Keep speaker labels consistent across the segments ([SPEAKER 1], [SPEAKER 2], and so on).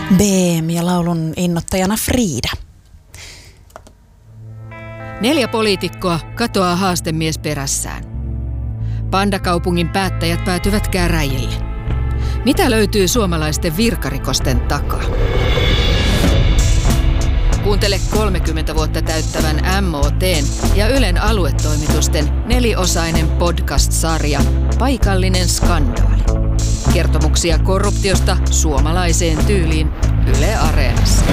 [SPEAKER 1] BM ja laulun innoittajana Frida.
[SPEAKER 2] 4 poliitikkoa katoaa haastemies perässään. Pandakaupungin päättäjät päätyvät käräjille. Mitä löytyy suomalaisten virkarikosten takaa? Kuuntele 30 vuotta täyttävän MOT:n ja Ylen aluetoimitusten 4-osainen podcast-sarja Paikallinen skandaali. Kertomuksia korruptiosta suomalaiseen tyyliin Yle Areenassa.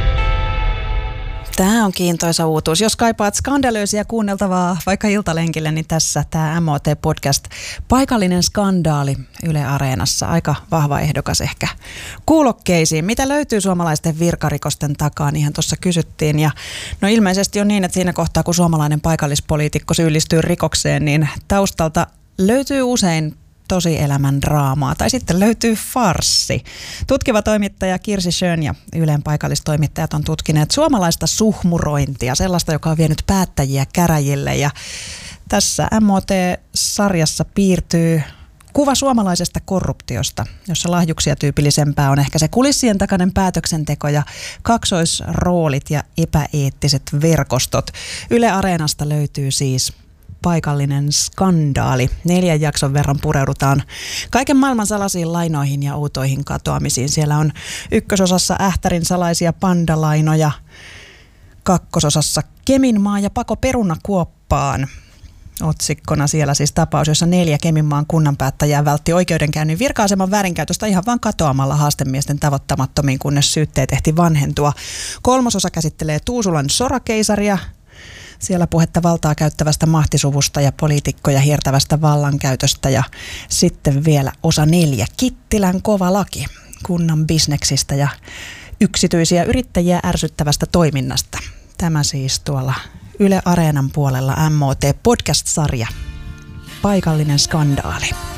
[SPEAKER 1] Tämä on kiintoisa uutuus. Jos kaipaat skandalöisiä kuunneltavaa vaikka iltalenkille, niin tässä tämä MOT-podcast Paikallinen skandaali Yle Areenassa. Aika vahva ehdokas ehkä kuulokkeisiin. Mitä löytyy suomalaisten virkarikosten takaa, niinhän tuossa kysyttiin. Ja no ilmeisesti on niin, että siinä kohtaa kun suomalainen paikallispoliitikko syyllistyy rikokseen, niin taustalta löytyy usein tosielämän draamaa tai sitten löytyy farssi. Tutkiva toimittaja Kirsi Schön ja Ylen paikallistoimittajat on tutkineet suomalaista suhmurointia, sellaista, joka on vienyt päättäjiä käräjille. Ja tässä MOT-sarjassa piirtyy kuva suomalaisesta korruptiosta, jossa lahjuksia tyypillisempää on ehkä se kulissien takainen päätöksenteko ja kaksoisroolit ja epäeettiset verkostot. Yle Areenasta löytyy siis Paikallinen skandaali. 4 jakson verran pureudutaan kaiken maailman salaisiin lainoihin ja outoihin katoamisiin. Siellä on ykkösosassa Ähtärin salaisia pandalainoja, kakkososassa Keminmaa ja pako perunakuoppaan. Otsikkona siellä siis tapaus, jossa 4 Keminmaan kunnanpäättäjää vältti oikeudenkäynnin virka-aseman väärinkäytöstä ihan vain katoamalla haastemiesten tavoittamattomiin, kunnes syytteet ehti vanhentua. 3. osa käsittelee Tuusulan sorakeisaria. Siellä puhetta valtaa käyttävästä mahtisuvusta ja poliitikkoja hiertävästä vallankäytöstä ja sitten vielä osa 4, Kittilän kova laki, kunnan bisneksistä ja yksityisiä yrittäjiä ärsyttävästä toiminnasta. Tämä siis tuolla Yle Areenan puolella MOT podcast-sarja Paikallinen skandaali.